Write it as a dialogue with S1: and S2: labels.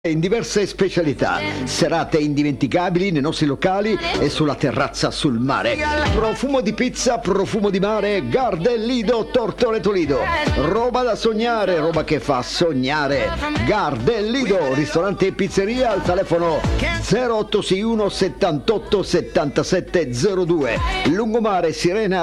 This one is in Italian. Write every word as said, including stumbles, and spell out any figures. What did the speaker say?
S1: in diverse specialità, serate indimenticabili nei nostri locali e sulla terrazza sul mare. Profumo di pizza, profumo di mare, Gardellido Tortoreto Lido. Roba da sognare, roba che fa sognare. Gardellido, ristorante e pizzeria al telefono zero otto sei uno settantotto settantasette zero due. Lungomare, Sirena